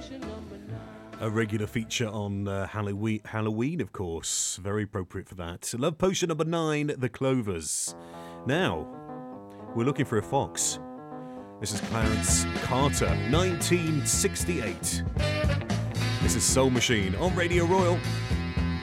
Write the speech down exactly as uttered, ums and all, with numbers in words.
A regular feature on uh, Halloween, Halloween, of course. Very appropriate for that. Love Potion number nine, The Clovers. Now, we're looking for a fox. This is Clarence Carter, nineteen sixty-eight. This is Soul Machine on Radio Royal.